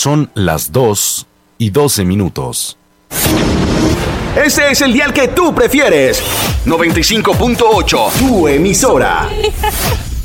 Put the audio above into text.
Son las 2:12. Este es el dial que tú prefieres. 95.8, tu emisora.